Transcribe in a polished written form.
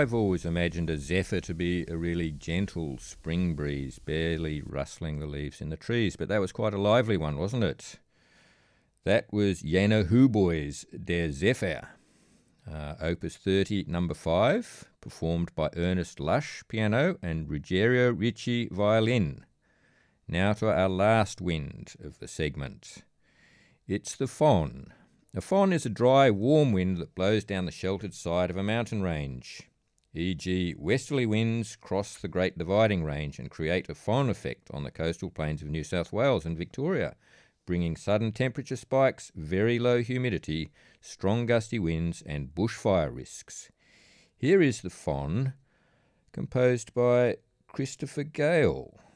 I've always imagined a zephyr to be a really gentle spring breeze, barely rustling the leaves in the trees, but that was quite a lively one, wasn't it? That was Jano Huboy's Der Zephyr, Opus 30, number 5, performed by Ernest Lush, piano, and Ruggiero Ricci, violin. Now to our last wind of the segment. It's the Fohn. A Fohn is a dry, warm wind that blows down the sheltered side of a mountain range. E.g., westerly winds cross the Great Dividing Range and create a Fohn effect on the coastal plains of New South Wales and Victoria, bringing sudden temperature spikes, very low humidity, strong gusty winds and bushfire risks. Here is the Fohn, composed by Christopher Gale.